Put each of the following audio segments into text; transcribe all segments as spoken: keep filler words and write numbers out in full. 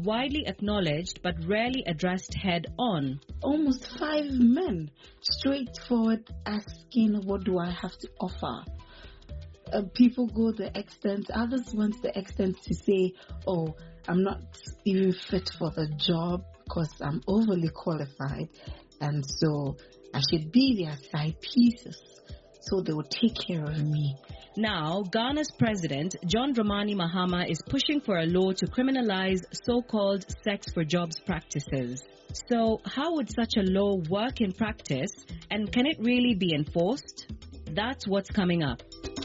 widely acknowledged but rarely addressed head-on. Almost five men straightforward asking, what do I have to offer? Uh, people go the extent, others went the extent to say, oh, I'm not even fit for the job because I'm overly qualified, and so I should be their side pieces so they will take care of me. Now, Ghana's president, John Dramani Mahama, is pushing for a law to criminalize so-called sex for jobs practices. So, how would such a law work in practice, and can it really be enforced? That's what's coming up.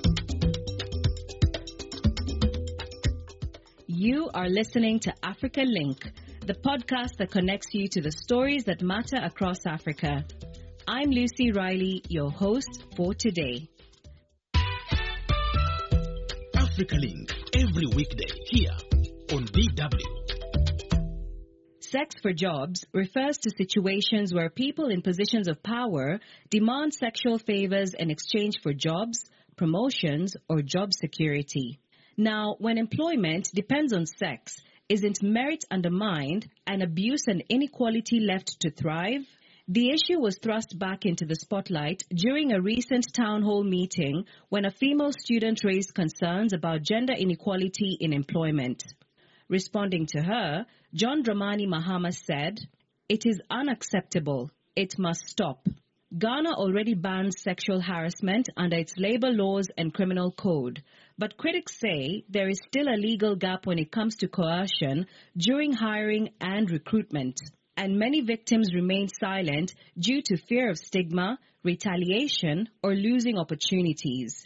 You are listening to Africa Link, the podcast that connects you to the stories that matter across Africa. I'm Lucy Riley, your host for today. Africa Link, every weekday here on D W. Sex for jobs refers to situations where people in positions of power demand sexual favors in exchange for jobs, promotions, or job security. Now, when employment depends on sex, isn't merit undermined and abuse and inequality left to thrive? The issue was thrust back into the spotlight during a recent town hall meeting when a female student raised concerns about gender inequality in employment. Responding to her, John Dramani Mahama said, "It is unacceptable. It must stop." Ghana already bans sexual harassment under its labor laws and criminal code, but critics say there is still a legal gap when it comes to coercion during hiring and recruitment, and many victims remain silent due to fear of stigma, retaliation, or losing opportunities.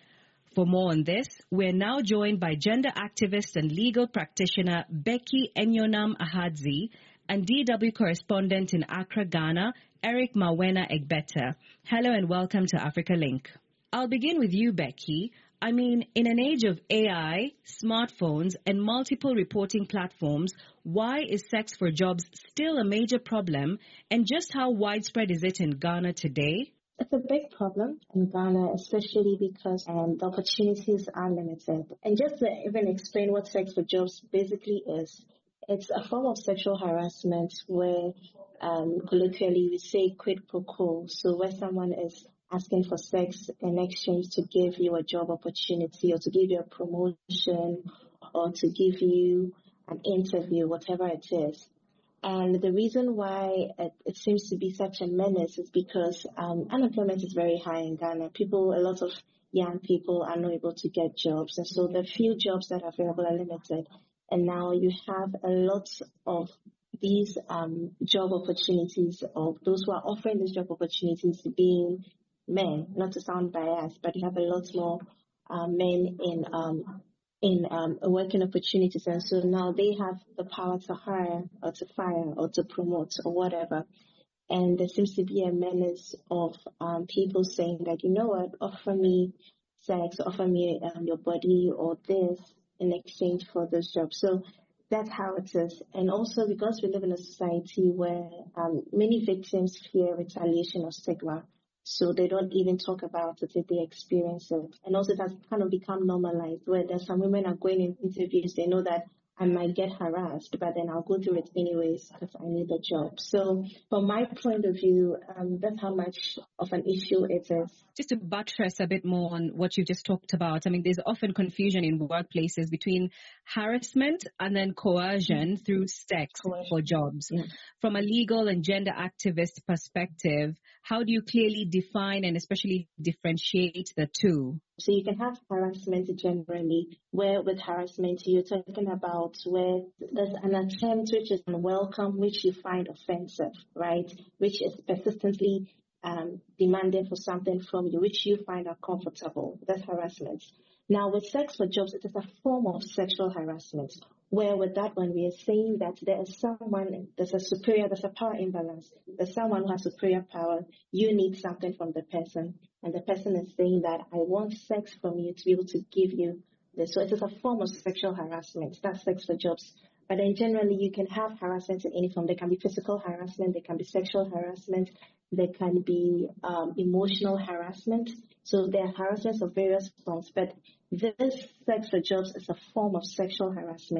For more on this, we're now joined by gender activist and legal practitioner Becky Enyonam Ahadzi and D W correspondent in Accra, Ghana, Eric Mawena Egbeta. Hello and welcome to Africa Link. I'll begin with you, Becky. I mean, in an age of A I, smartphones, and multiple reporting platforms, why is sex for jobs still a major problem, and just how widespread is it in Ghana today? It's a big problem in Ghana, especially because um, the opportunities are limited. And just to even explain what sex for jobs basically is, it's a form of sexual harassment where um, colloquially we say quid pro quo, so where someone is asking for sex in exchange to give you a job opportunity or to give you a promotion or to give you an interview, whatever it is. And the reason why it, it seems to be such a menace is because um, unemployment is very high in Ghana. People, a lot of young people are not able to get jobs. And so the few jobs that are available are limited. And now you have a lot of these um, job opportunities, or those who are offering these job opportunities being men, not to sound biased, but you have a lot more uh, men in um, in um, working opportunities, and so now they have the power to hire or to fire or to promote or whatever. And there seems to be a menace of um, people saying that, you know what, offer me sex, offer me um, your body or this in exchange for this job. So that's how it is. And also because we live in a society where um, many victims fear retaliation or stigma, so they don't even talk about it if they experience it. And also it has kind of become normalized where there's some women are going in interviews, they know that I might get harassed, but then I'll go through it anyways because I need a job. So from my point of view, um, that's how much of an issue it is. Just to buttress a bit more on what you just talked about, I mean, there's often confusion in workplaces between harassment and then coercion mm-hmm. through sex coercion. for jobs. Yeah. From a legal and gender activist perspective, how do you clearly define and especially differentiate the two? So you can have harassment generally, where with harassment you're talking about where there's an attempt which is unwelcome, which you find offensive, right? Which is persistently um, demanding for something from you, which you find uncomfortable. That's harassment. Now with sex for jobs, it is a form of sexual harassment, where with that one we are saying that there is someone, there's a superior, there's a power imbalance. There's someone who has superior power. You need something from the person. And the person is saying that I want sex from you to be able to give you this. So it is a form of sexual harassment. That's sex for jobs. But then generally you can have harassment in any form. There can be physical harassment. There can be sexual harassment. There can be um, emotional harassment. So there are harassments of various forms. But this sex for jobs is a form of sexual harassment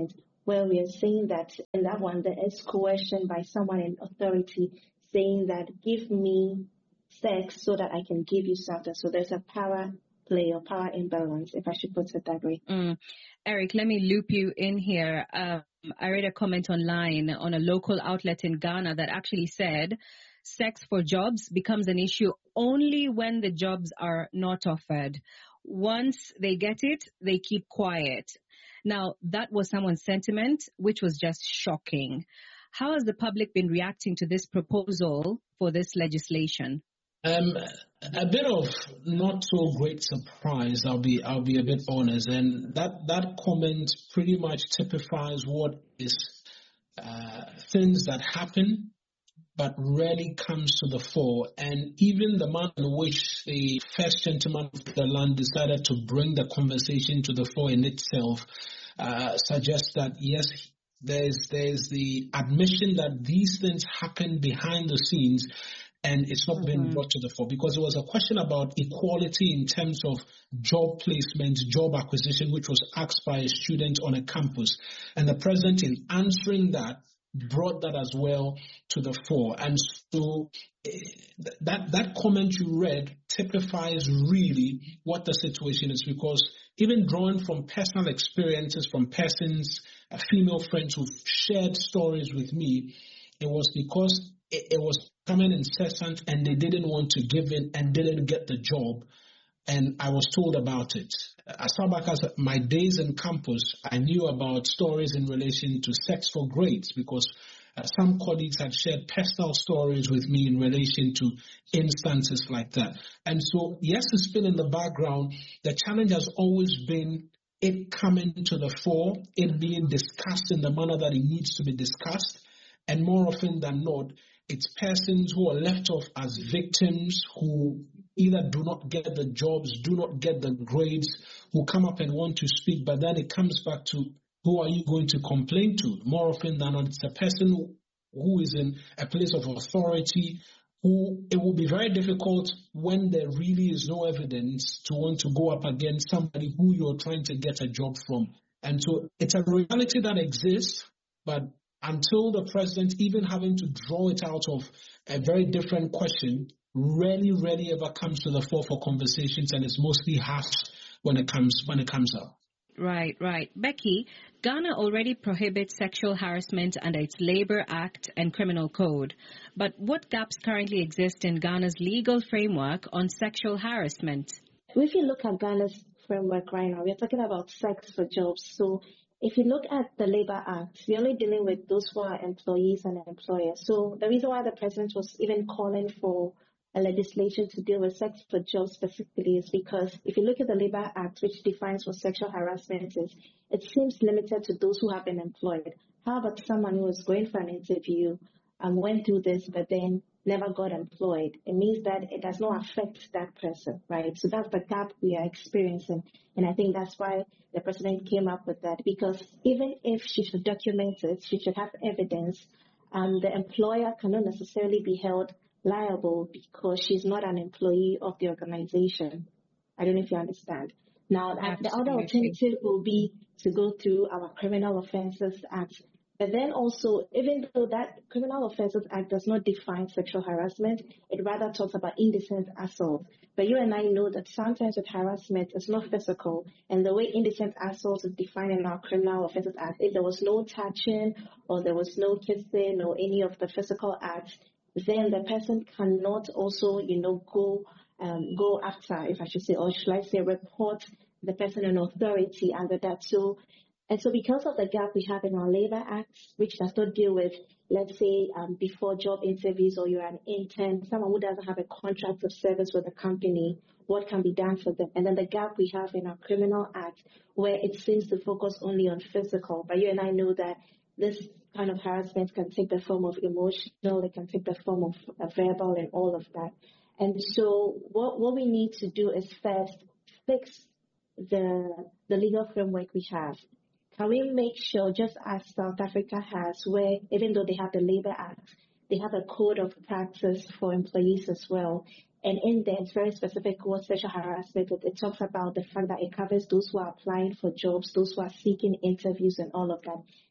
where we are saying that in that one there is coercion by someone in authority saying that give me sex so that I can give you something. So there's a power play or power imbalance, if I should put it that way. Mm. Eric, let me loop you in here. Um, I read a comment online on a local outlet in Ghana that actually said sex for jobs becomes an issue only when the jobs are not offered. Once they get it, they keep quiet. Now, that was someone's sentiment, which was just shocking. How has the public been reacting to this proposal for this legislation? Um, a bit of not so great surprise. I'll be I'll be a bit honest, and that that comment pretty much typifies what is uh, things that happen, but rarely comes to the fore. And even the manner in which the first gentleman of the land decided to bring the conversation to the fore in itself uh, suggests that yes, there's there's the admission that these things happen behind the scenes. And it's not been brought to the fore because it was a question about equality in terms of job placement, job acquisition, which was asked by a student on a campus. And the president, in answering that, brought that as well to the fore. And so that that comment you read typifies really what the situation is, because even drawing from personal experiences from persons, uh, female friends who've shared stories with me, it was because it, it was coming incessant and they didn't want to give in and didn't get the job. And I was told about it. As far back as my days in campus, I knew about stories in relation to sex for grades because uh, some colleagues had shared personal stories with me in relation to instances like that. And so, yes, it's been in the background. The challenge has always been it coming to the fore, it being discussed in the manner that it needs to be discussed. And more often than not, it's persons who are left off as victims who either do not get the jobs, do not get the grades, who come up and want to speak, but then it comes back to who are you going to complain to? More often than not, it's a person who, who is in a place of authority, who it will be very difficult when there really is no evidence to want to go up against somebody who you're trying to get a job from. And so it's a reality that exists, but until the president even having to draw it out of a very different question, rarely, rarely ever comes to the fore for conversations, and it's mostly hashed when it comes when it comes up. Right, right. Becky, Ghana already prohibits sexual harassment under its Labour Act and Criminal Code. But what gaps currently exist in Ghana's legal framework on sexual harassment? If you look at Ghana's framework right now, we're talking about sex for jobs. So if you look at the Labour Act, we're only dealing with those who are employees and employers. So the reason why the president was even calling for a legislation to deal with sex for jobs specifically is because if you look at the Labour Act, which defines what sexual harassment is, it seems limited to those who have been employed. How about someone who was going for an interview and went through this but then never got employed? It means that it does not affect that person, right? So that's the gap we are experiencing. And I think that's why the president came up with that, because even if she should document it, she should have evidence, um, the employer cannot necessarily be held liable because she's not an employee of the organization. I don't know if you understand. Now, Absolutely. The other alternative will be to go through our Criminal Offences Act. But then also, even though that Criminal Offences Act does not define sexual harassment, it rather talks about indecent assault. But you and I know that sometimes with harassment, it's not physical. And the way indecent assault is defined in our Criminal Offences Act, if there was no touching or there was no kissing or any of the physical acts, then the person cannot also, you know, go um, go after, if I should say, or should I say, report the person in authority under that. So, and so because of the gap we have in our Labour Act, which does not deal with, let's say, um, before job interviews or you're an intern, someone who doesn't have a contract of service with a company, what can be done for them? And then the gap we have in our Criminal Act, where it seems to focus only on physical. But you and I know that this kind of harassment can take the form of emotional, it can take the form of uh, verbal and all of that. And so what, what we need to do is first fix the the legal framework we have. Can we make sure, just as South Africa has, where even though they have the Labour Act, they have a code of practice for employees as well. And in there, it's very specific what sexual harassment is. It talks about the fact that it covers those who are applying for jobs, those who are seeking interviews and all of that.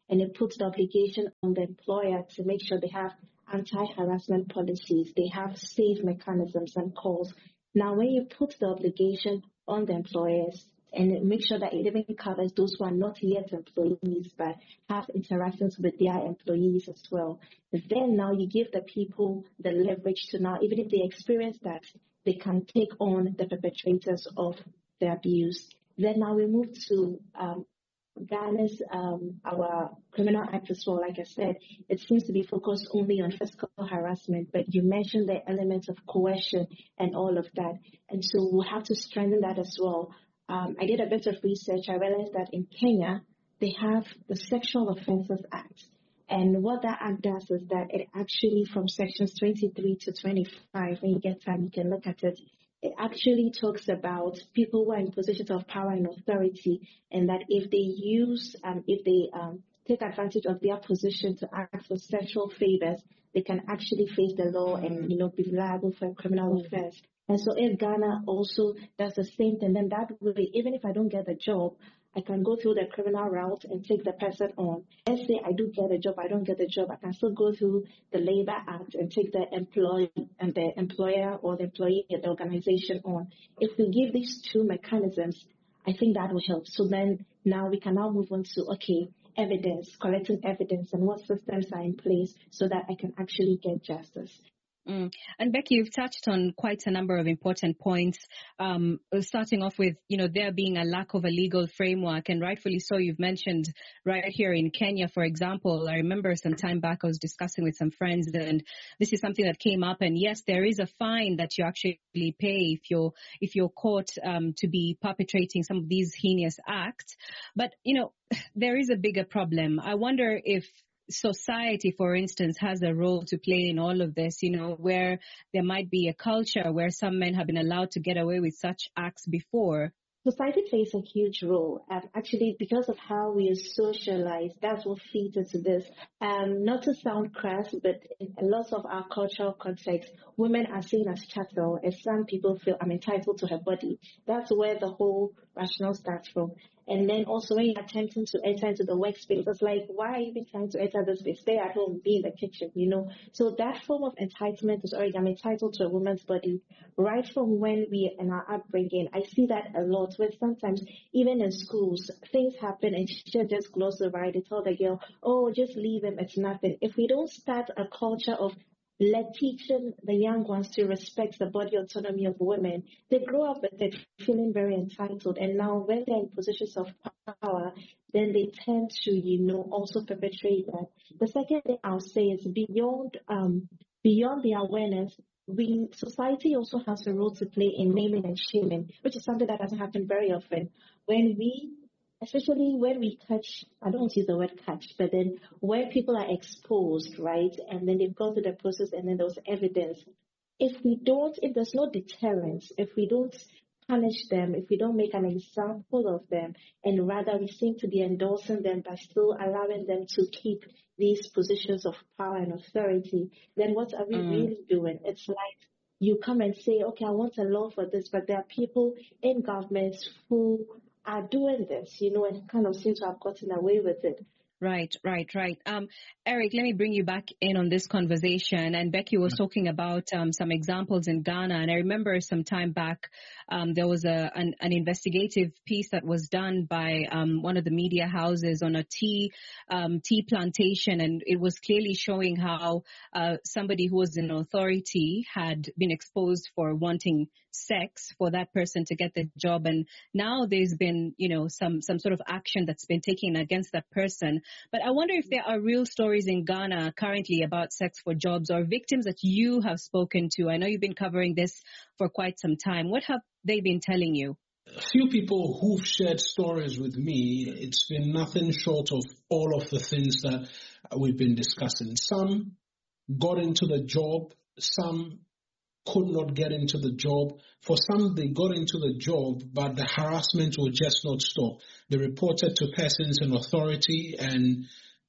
and it puts the obligation on the employer to make sure they have anti-harassment policies, they have safe mechanisms and calls. Now, when you put the obligation on the employers and make sure that it even covers those who are not yet employees but have interactions with their employees as well, then now you give the people the leverage to now, even if they experience that, they can take on the perpetrators of the abuse. Then now we move to um, Ghana's, um, our criminal act as well. Like I said, it seems to be focused only on physical harassment, but you mentioned the elements of coercion and all of that. And so we'll have to strengthen that as well. Um, I did a bit of research. I realized that in Kenya, they have the Sexual Offences Act. And what that act does is that it actually, from sections twenty-three to twenty-five, when you get time, you can look at it, it actually talks about people who are in positions of power and authority, and that if they use, um, if they um, take advantage of their position to act for sexual favors, they can actually face the law and, you know, be liable for a criminal offense. And so if Ghana also does the same thing, then that way, even if I don't get the job, I can go through the criminal route and take the person on. Let's say I do get a job, I don't get the job, I can still go through the Labor Act and take the employee and the employer or the employee and the organization on. If we give these two mechanisms, I think that will help. So then now we can now move on to, okay, evidence, collecting evidence, and what systems are in place so that I can actually get justice. Mm. And Becky, you've touched on quite a number of important points, um, starting off with, you know, there being a lack of a legal framework, and rightfully so. You've mentioned right here in Kenya, for example, I remember some time back I was discussing with some friends, and this is something that came up, and yes, there is a fine that you actually pay if you're, if you're caught um, to be perpetrating some of these heinous acts. But, you know, there is a bigger problem. I wonder if society, for instance, has a role to play in all of this, you know, where there might be a culture where some men have been allowed to get away with such acts before. Society plays a huge role. Um, actually, because of how we are socialized, that's what feeds into this. Um, not to sound crass, but in a lot of our cultural context, women are seen as chattel, as some people feel I'm entitled to her body. That's where the whole rationale starts from. And then also when you're attempting to enter into the workspace, it's like, why are you even trying to enter this space? Stay at home, be in the kitchen, you know? So that form of entitlement is already, I'm entitled to a woman's body. Right from when we, in our upbringing, I see that a lot, where sometimes even in schools, things happen and she just gloss over it. They tell the girl, oh, just leave him, it's nothing. If we don't start a culture of let teaching the young ones to respect the body autonomy of women, they grow up with it feeling very entitled. And now when they're in positions of power, then they tend to, you know, also perpetrate that. The second thing I'll say is beyond um, beyond the awareness, we society also has a role to play in naming and shaming, which is something that doesn't happen very often. When we Especially when we catch, I don't want to use the word catch, but then where people are exposed, right? And then they've gone through the process and then there's evidence. If we don't, if there's no deterrence, if we don't punish them, if we don't make an example of them, and rather we seem to be endorsing them by still allowing them to keep these positions of power and authority, then what are we mm. really doing? It's like you come and say, okay, I want a law for this, but there are people in governments who are doing this, you know, and kind of seem to have gotten away with it. Right, right, right. Um, Eric, let me bring you back in on this conversation. And Becky was talking about um, some examples in Ghana. And I remember some time back, um, there was a an, an investigative piece that was done by um, one of the media houses on a tea um, tea plantation. And it was clearly showing how uh, somebody who was in authority had been exposed for wanting sex for that person to get the job. And now there's been, you know, some some sort of action that's been taken against that person. But I wonder if there are real stories in Ghana currently about sex for jobs or victims that you have spoken to. I know you've been covering this for quite some time. What have they been telling you? A few people who've shared stories with me, it's been nothing short of all of the things that we've been discussing. Some got into the job, some could not get into the job. For some, they got into the job, but the harassment will just not stop. They reported to persons in authority, and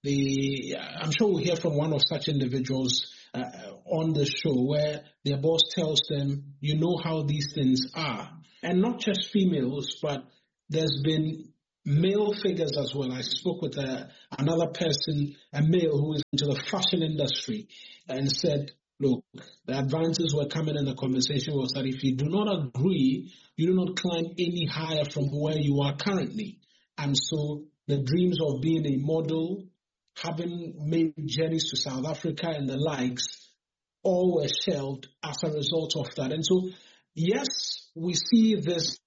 the I'm sure we'll hear from one of such individuals uh, on the show where their boss tells them, you know how these things are. And not just females, but there's been male figures as well. I spoke with a, another person, a male who is into the fashion industry, and said, look, the advances were coming in the conversation was that if you do not agree, you do not climb any higher from where you are currently. And so the dreams of being a model, having made journeys to South Africa and the likes, all were shelved as a result of that. And so, yes, we see this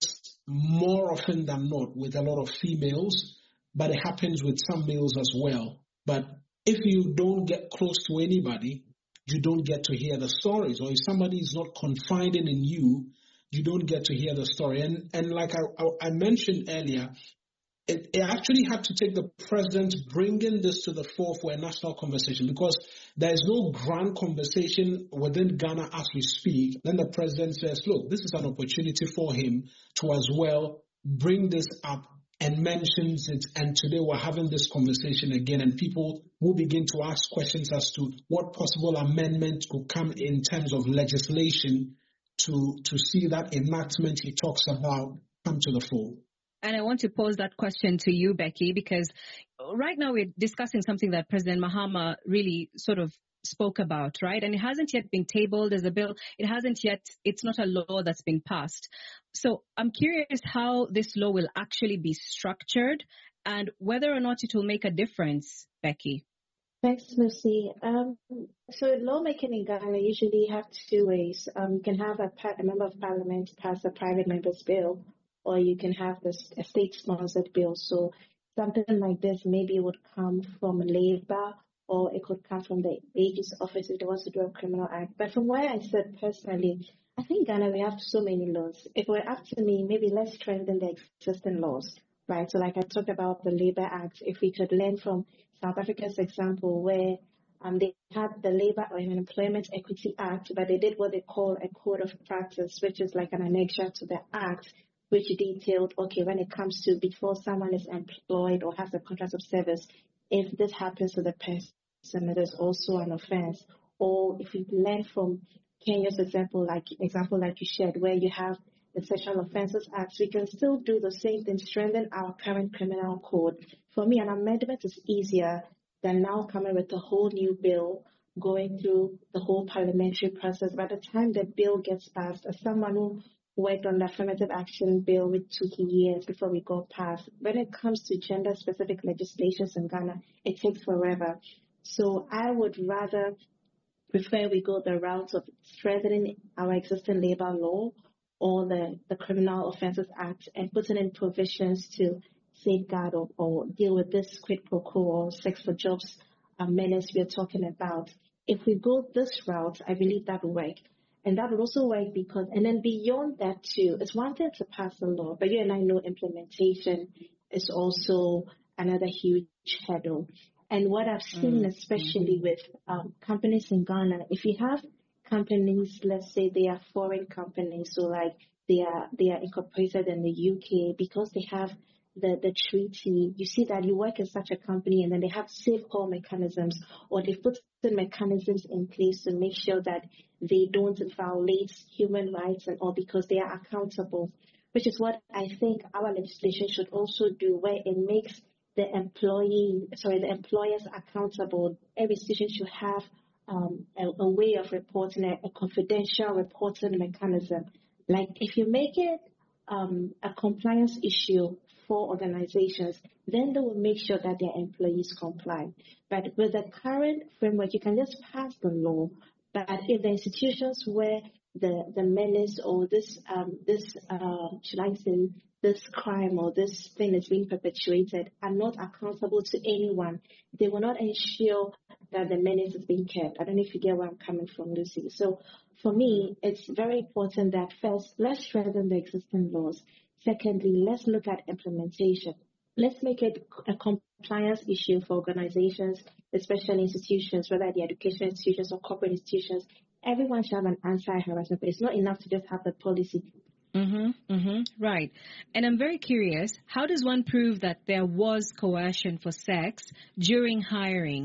more often than not with a lot of females, but it happens with some males as well. But if you don't get close to anybody, you don't get to hear the stories. Or if somebody is not confiding in you, you don't get to hear the story. And and like I, I, I mentioned earlier, it, it actually had to take the president bringing this to the fore for a national conversation, because there is no grand conversation within Ghana as we speak. Then the president says, look, this is an opportunity for him to as well bring this up and mentions it. And today we're having this conversation again, and people will begin to ask questions as to what possible amendment could come in terms of legislation to, to see that enactment he talks about come to the fore. And I want to pose that question to you, Becky, because right now we're discussing something that President Mahama really sort of spoke about, right? And it hasn't yet been tabled as a bill. It hasn't yet, it's not a law that's been passed. So I'm curious how this law will actually be structured and whether or not it will make a difference, Becky. Thanks, Lucy. Um, so lawmaking in Ghana usually have two ways. Um, you can have a, a member of parliament pass a private member's bill, or you can have this a state-sponsored bill. So something like this maybe would come from Labour, or it could come from the A G's office if they want to do a criminal act. But from where I sit personally, I think Ghana, we have so many laws. If it were up to me, maybe let's strengthen the existing laws, right? So like I talked about the Labour Act, if we could learn from South Africa's example where um, they had the Labour or Employment Equity Act, but they did what they call a code of practice, which is like an annexure to the act, which detailed, okay, when it comes to before someone is employed or has a contract of service, if this happens to the person, it is also an offense. Or if you learn from Kenya's example, like example like you shared, where you have the Sexual Offences Act, we can still do the same thing, strengthen our current criminal code. For me, an amendment is easier than now coming with a whole new bill, going through the whole parliamentary process. By the time the bill gets passed, as someone who worked on the affirmative action bill, which took years before we got passed. When it comes to gender-specific legislations in Ghana, it takes forever. So I would rather prefer we go the route of strengthening our existing labor law or the, the Criminal Offences Act and putting in provisions to safeguard or, or deal with this quid pro quo or sex for jobs uh, menace we're talking about. If we go this route, I believe that will work. And that would also work because, and then beyond that too, it's one thing to pass a law, but you and I know implementation is also another huge hurdle. And what I've seen, mm-hmm. especially with um, companies in Ghana, if you have companies, let's say they are foreign companies, so like they are they are incorporated in the U K, because they have the, the treaty, you see that you work in such a company and then they have safeguard mechanisms, or they put the mechanisms in place to make sure that they don't violate human rights and all, because they are accountable, which is what I think our legislation should also do, where it makes the employee, sorry, the employers accountable. Every institution should have um, a, a way of reporting, a, a confidential reporting mechanism. Like if you make it um, a compliance issue for organizations, then they will make sure that their employees comply. But with the current framework, you can just pass the law. But if the institutions where the, the menace or this, um, this uh, should I say, this crime or this thing is being perpetuated are not accountable to anyone, they will not ensure that the menace is being kept. I don't know if you get where I'm coming from, Lucy. So for me, it's very important that first, let's strengthen the existing laws. Secondly, let's look at implementation. Let's make it a compliance issue for organizations, especially institutions, whether the education institutions or corporate institutions. Everyone should have an anti-harassment, but it's not enough to just have the policy. Mm-hmm, mm-hmm, right. And I'm very curious, how does one prove that there was coercion for sex during hiring?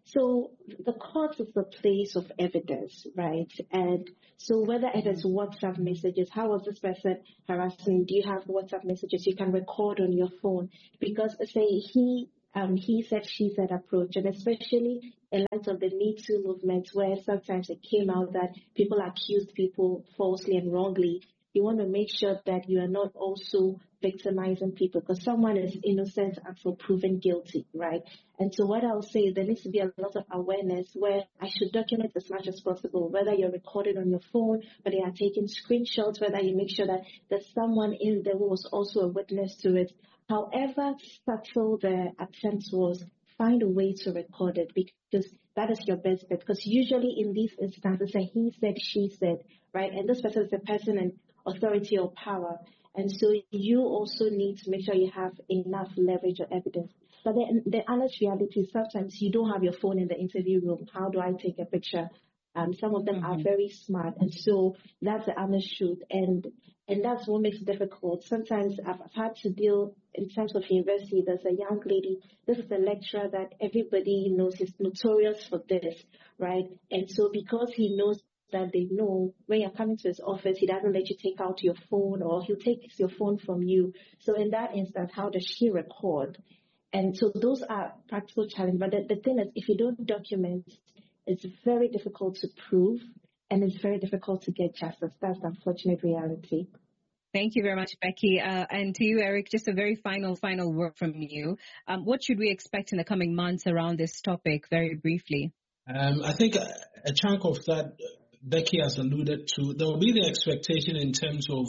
So the court is the place of evidence, right? And so whether it is WhatsApp messages, how was this person harassing? Do you have WhatsApp messages you can record on your phone? Because say he um he said, she said approach, and especially in light of the Me Too movement, where sometimes it came out that people accused people falsely and wrongly, you want to make sure that you are not also victimizing people, because someone is innocent until proven guilty, right? And so what I'll say is there needs to be a lot of awareness where I should document as much as possible, whether you're recorded on your phone, whether you are taking screenshots, whether you make sure that there's someone in there who was also a witness to it. However subtle the attempt was, find a way to record it, because that is your best bet. Because usually in these instances, he said, she said, right? And this person is a person in authority or power. And so you also need to make sure you have enough leverage or evidence. But the, the honest reality is sometimes you don't have your phone in the interview room. How do I take a picture? Um, some of them mm-hmm. are very smart. And so that's the honest truth. And and that's what makes it difficult. Sometimes I've, I've had to deal in terms of university. There's a young lady. This is a lecturer that everybody knows is notorious for this, right? And so because he knows that they know when you're coming to his office, he doesn't let you take out your phone, or he'll take your phone from you. So in that instance, how does she record? And so those are practical challenges. But the, the thing is, if you don't document, it's very difficult to prove, and it's very difficult to get justice. That's the unfortunate reality. Thank you very much, Becky. Uh, and to you, Eric, just a very final, final word from you. Um, what should we expect in the coming months around this topic, very briefly? Um, I think a, a chunk of that Becky has alluded to, there will be the expectation in terms of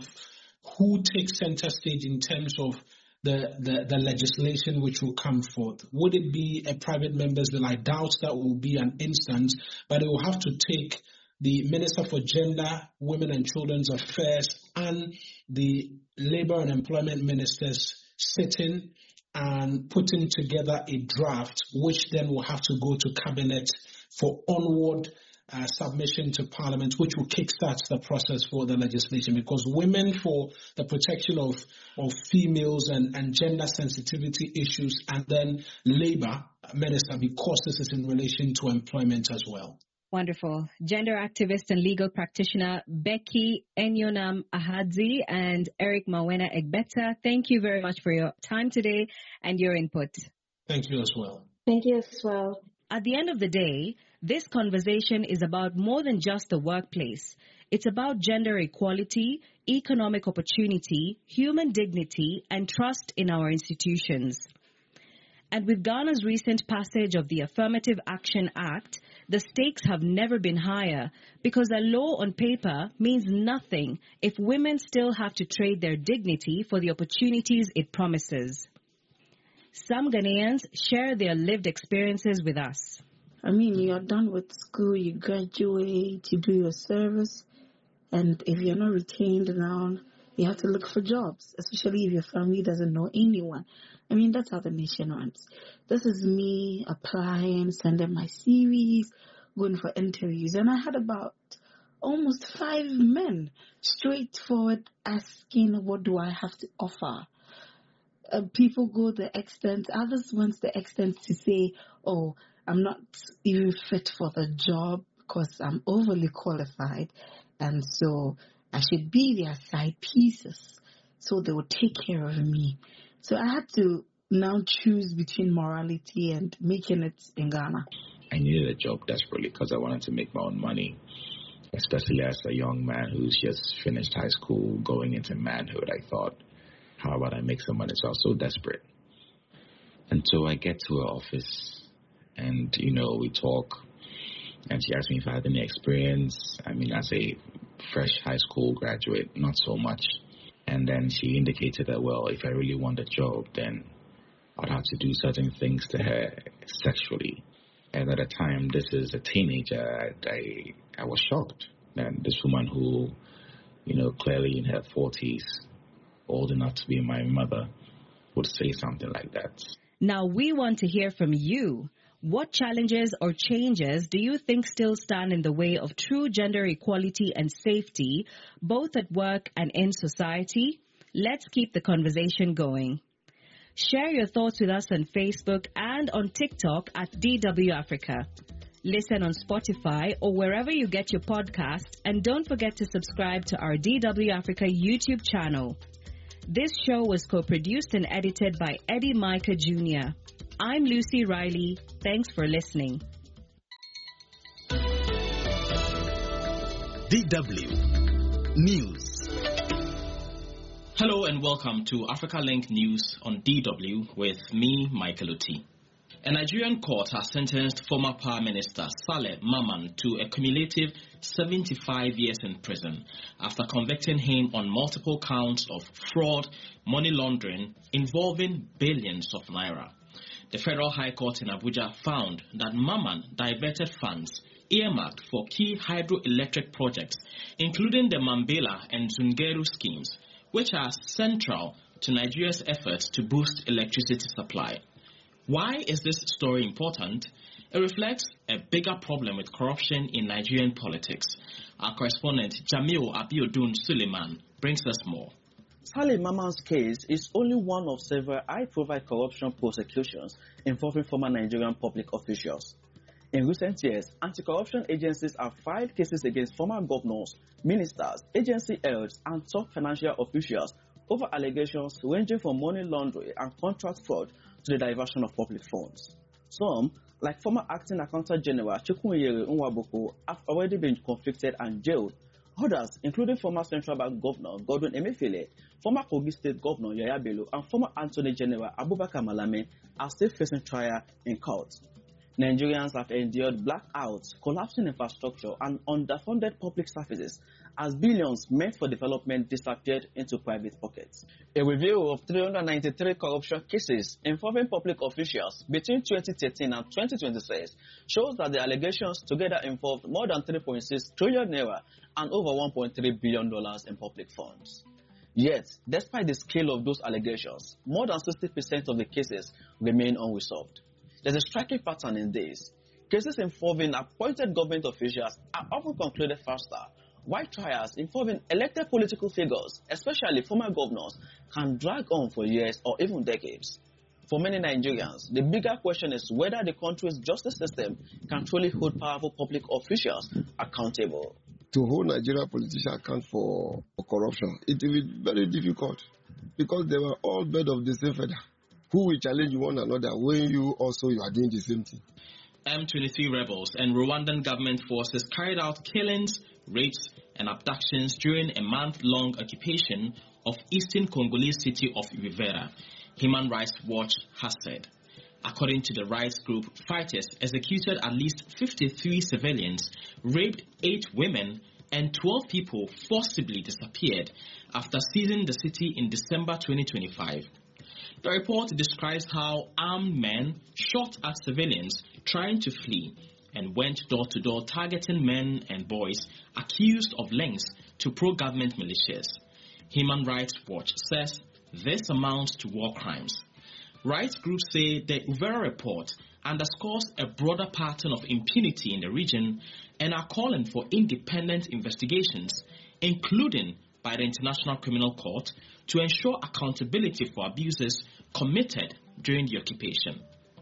who takes center stage in terms of the, the, the legislation which will come forth. Would it be a private member's bill? I doubt that will be an instance, but it will have to take the Minister for Gender, Women and Children's Affairs and the Labour and Employment Ministers sitting and putting together a draft, which then will have to go to Cabinet for onward Uh, submission to Parliament, which will kickstart the process for the legislation, because Women for the Protection of, of Females and, and Gender Sensitivity Issues, and then Labour Minister, because this is in relation to employment as well. Wonderful. Gender activist and legal practitioner Becky Enyonam Ahadzi and Eric Mawena Egbeta, thank you very much for your time today and your input. Thank you as well. Thank you as well. At the end of the day, this conversation is about more than just the workplace. It's about gender equality, economic opportunity, human dignity, and trust in our institutions. And with Ghana's recent passage of the Affirmative Action Act, the stakes have never been higher, because a law on paper means nothing if women still have to trade their dignity for the opportunities it promises. Some Ghanaians share their lived experiences with us. I mean, you're done with school, you graduate, you do your service, and if you're not retained now, you have to look for jobs, especially if your family doesn't know anyone. I mean, that's how the nation runs. This is me applying, sending my C Vs, going for interviews, and I had about almost five men straightforward asking, what do I have to offer? Uh, people go the extent, others went the extent to say, oh, I'm not even fit for the job because I'm overly qualified, and so I should be their side pieces so they will take care of me. So I had to now choose between morality and making it in Ghana. I needed a job desperately because I wanted to make my own money, especially as a young man who's just finished high school, going into manhood. I thought, how about I make some money? So I was so desperate. And so I get to her office, and, you know, we talk, and she asked me if I had any experience. I mean, as a fresh high school graduate, not so much. And then she indicated that, well, if I really want a job, then I'd have to do certain things to her sexually. And at the time, this is a teenager, I, I, I was shocked. And this woman who, you know, clearly in her forties, old enough to be my mother, would say something like that. Now we want to hear from you. What challenges or changes do you think still stand in the way of true gender equality and safety, both at work and in society? Let's keep the conversation going. Share your thoughts with us on Facebook and on TikTok at D W Africa. Listen on Spotify or wherever you get your podcasts, and don't forget to subscribe to our D W Africa YouTube channel. This show was co-produced and edited by Eddie Micah Junior I'm Lucy Riley. Thanks for listening. D W News. Hello and welcome to Africa Link News on D W with me, Michael Oti. A Nigerian court has sentenced former Power Minister Saleh Maman to a cumulative seventy-five years in prison after convicting him on multiple counts of fraud, money laundering involving billions of naira. The Federal High Court in Abuja found that Maman diverted funds earmarked for key hydroelectric projects, including the Mambila and Zungeru schemes, which are central to Nigeria's efforts to boost electricity supply. Why is this story important? It reflects a bigger problem with corruption in Nigerian politics. Our correspondent Jamil Abiodun Suleiman brings us more. Saleh Maman's case is only one of several high-profile corruption prosecutions involving former Nigerian public officials. In recent years, anti-corruption agencies have filed cases against former governors, ministers, agency heads, and top financial officials over allegations ranging from money laundering and contract fraud to the diversion of public funds. Some, like former acting accountant general Chukwunyere Nwaboko, have already been convicted and jailed. Others, including former Central Bank Governor Godwin Emefiele, former Kogi State Governor Yaya Bello, and former Attorney General Abubakar Malame, are still facing trial in court. Nigerians have endured blackouts, collapsing infrastructure, and underfunded public services as billions meant for development disappeared into private pockets. A review of three hundred ninety-three corruption cases involving public officials between twenty thirteen and twenty twenty-six shows that the allegations together involved more than three point six trillion naira and over one point three billion dollars in public funds. Yet, despite the scale of those allegations, more than sixty percent of the cases remain unresolved. There's a striking pattern in this. Cases involving appointed government officials are often concluded faster, while trials involving elected political figures, especially former governors, can drag on for years or even decades. For many Nigerians, the bigger question is whether the country's justice system can truly hold powerful public officials accountable. To hold Nigerian politicians account for, for corruption, it will be very difficult because they were all birds of the same feather. Who will challenge one another when you also you are doing the same thing? M twenty-three rebels and Rwandan government forces carried out killings, rapes, and abductions during a month-long occupation of eastern Congolese city of Uvira, Human Rights Watch has said. According to the rights group, fighters executed at least fifty-three civilians, raped eight women, and twelve people forcibly disappeared after seizing the city in December twenty twenty-five. The report describes how armed men shot at civilians trying to flee and went door-to-door targeting men and boys accused of links to pro-government militias. Human Rights Watch says this amounts to war crimes. Rights groups say the Uvira report underscores a broader pattern of impunity in the region and are calling for independent investigations, including by the International Criminal Court, to ensure accountability for abuses committed during the occupation.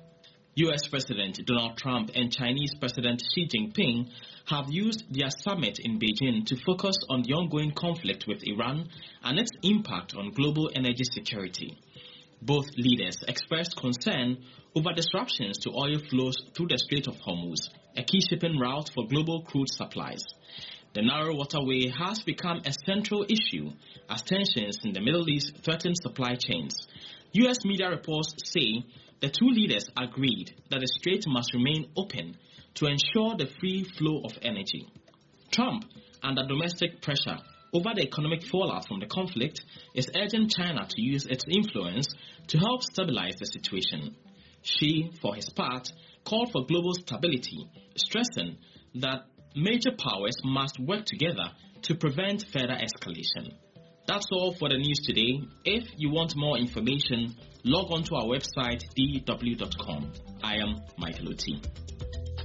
U S President Donald Trump and Chinese President Xi Jinping have used their summit in Beijing to focus on the ongoing conflict with Iran and its impact on global energy security. Both leaders expressed concern over disruptions to oil flows through the Strait of Hormuz, a key shipping route for global crude supplies. The narrow waterway has become a central issue as tensions in the Middle East threaten supply chains. U S media reports say the two leaders agreed that the strait must remain open to ensure the free flow of energy. Trump, under domestic pressure over the economic fallout from the conflict, is urging China to use its influence to help stabilize the situation. Xi, for his part, called for global stability, stressing that major powers must work together to prevent further escalation. That's all for the news today. If you want more information, log on to our website d w dot com. I am Michael Oti.